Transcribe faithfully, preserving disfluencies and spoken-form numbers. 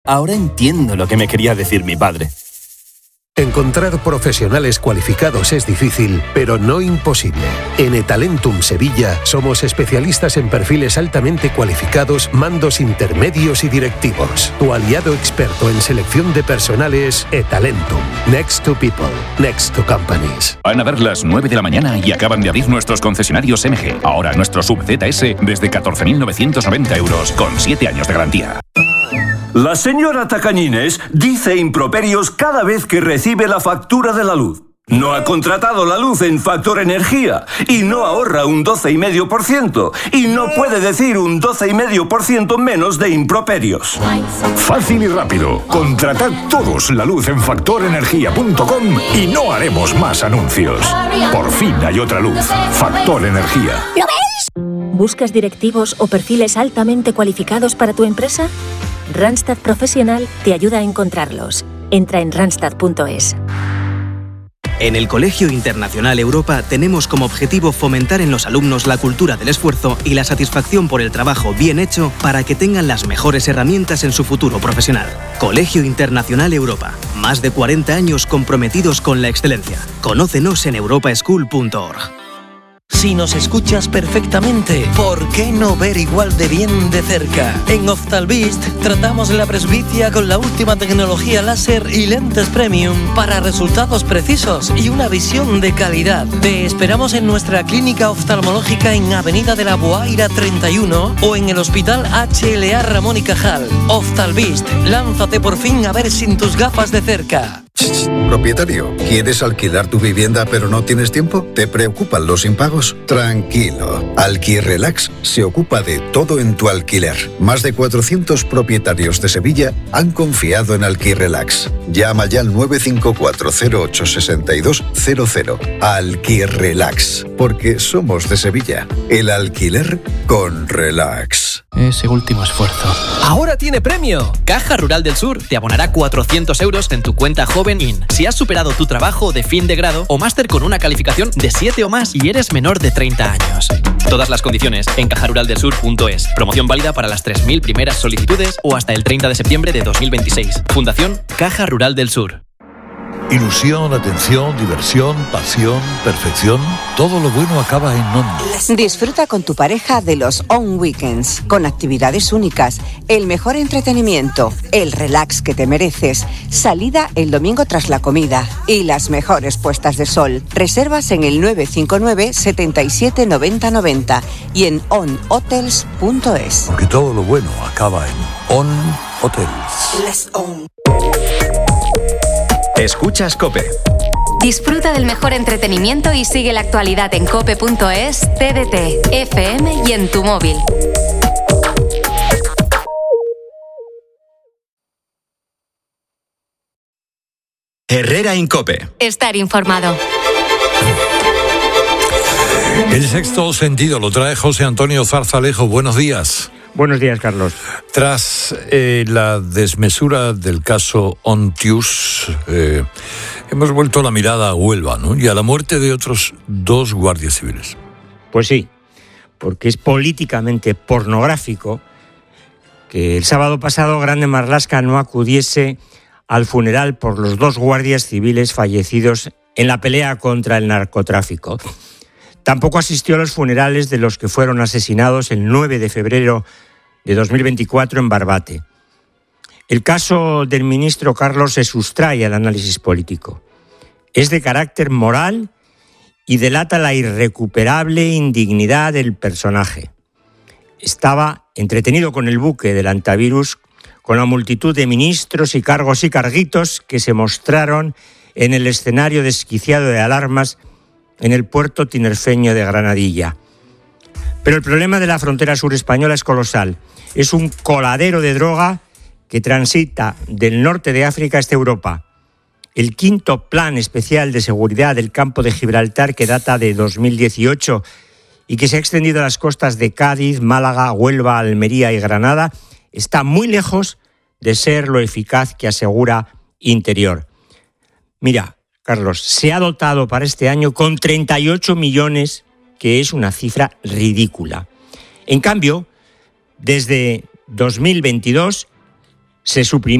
Ahora entiendo lo que me quería decir mi padre. Encontrar profesionales cualificados es difícil, pero no imposible. En eTalentum Sevilla somos especialistas en perfiles altamente cualificados, mandos intermedios y directivos. Tu aliado experto en selección de personal es eTalentum. Next to people, next to companies. Van a dar las nueve de la mañana y acaban de abrir nuestros concesionarios M G. Ahora nuestro sub Z S desde catorce mil novecientos noventa euros con siete años de garantía. La señora Tacañines dice improperios cada vez que recibe la factura de la luz. No ha contratado la luz en Factor Energía y no ahorra un doce coma cinco por ciento y no puede decir un doce coma cinco por ciento menos de improperios. Fácil y rápido. Contratad todos la luz en factor energía punto com y no haremos más anuncios. Por fin hay otra luz. Factor Energía. ¿Lo ves? ¿Buscas directivos o perfiles altamente cualificados para tu empresa? Randstad Profesional te ayuda a encontrarlos. Entra en randstad punto es. En el Colegio Internacional Europa tenemos como objetivo fomentar en los alumnos la cultura del esfuerzo y la satisfacción por el trabajo bien hecho para que tengan las mejores herramientas en su futuro profesional. Colegio Internacional Europa. Más de cuarenta años comprometidos con la excelencia. Conócenos en europa school punto org. Si nos escuchas perfectamente, ¿por qué no ver igual de bien de cerca? En Optalvist tratamos la presbicia con la última tecnología láser y lentes premium para resultados precisos y una visión de calidad. Te esperamos en nuestra clínica oftalmológica en Avenida de la Boaira treinta y uno o en el Hospital H L A Ramón y Cajal. Optalvist, lánzate por fin a ver sin tus gafas de cerca. Propietario, ¿quieres alquilar tu vivienda pero no tienes tiempo? ¿Te preocupan los impagos? Tranquilo. Alquirelax se ocupa de todo en tu alquiler. Más de cuatrocientos propietarios de Sevilla han confiado en Alquirelax. Llama ya al nueve cinco cuatro cero ocho seis dos cero cero. Alquirelax, porque somos de Sevilla. El alquiler con relax. Ese último esfuerzo. ¡Ahora tiene premio! Caja Rural del Sur te abonará cuatrocientos euros en tu cuenta Joven In si has superado tu trabajo de fin de grado o máster con una calificación de siete o más y eres menor de treinta años. Todas las condiciones en caja rural del sur punto es. Promoción válida para las tres mil primeras solicitudes o hasta el treinta de septiembre de dos mil veintiséis. Fundación Caja Rural del Sur. Ilusión, atención, diversión, pasión, perfección. Todo lo bueno acaba en On. Disfruta con tu pareja de los On Weekends, con actividades únicas, el mejor entretenimiento, el relax que te mereces, salida el domingo tras la comida y las mejores puestas de sol. Reservas en el nueve cinco nueve, setenta y siete, noventa, noventa y en on hotels punto es. Porque todo lo bueno acaba en On Hotels. Let's on. Escuchas COPE. Disfruta del mejor entretenimiento y sigue la actualidad en cope punto es, T D T, F M y en tu móvil. Herrera en COPE. Estar informado. El sexto sentido lo trae José Antonio Zarzalejo. Buenos días. Buenos días, Carlos. Tras eh, la desmesura del caso Ontius, eh, hemos vuelto la mirada a Huelva, ¿no? Y a la muerte de otros dos guardias civiles. Pues sí, porque es políticamente pornográfico que el sábado pasado Grande Marlaska no acudiese al funeral por los dos guardias civiles fallecidos en la pelea contra el narcotráfico. Tampoco asistió a los funerales de los que fueron asesinados el nueve de febrero de dos mil veinticuatro en Barbate. El caso del ministro Carlos se sustrae al análisis político. Es de carácter moral y delata la irrecuperable indignidad del personaje. Estaba entretenido con el buque del antivirus, con la multitud de ministros y cargos y carguitos que se mostraron en el escenario desquiciado de alarmas en el puerto tinerfeño de Granadilla. Pero el problema de la frontera sur española es colosal. Es un coladero de droga que transita del norte de África hasta Europa. El quinto plan especial de seguridad del campo de Gibraltar, que data de dos mil dieciocho y que se ha extendido a las costas de Cádiz, Málaga, Huelva, Almería y Granada, está muy lejos de ser lo eficaz que asegura Interior. Mira, Carlos, se ha dotado para este año con treinta y ocho millones, que es una cifra ridícula. En cambio, desde dos mil veintidós se suprimió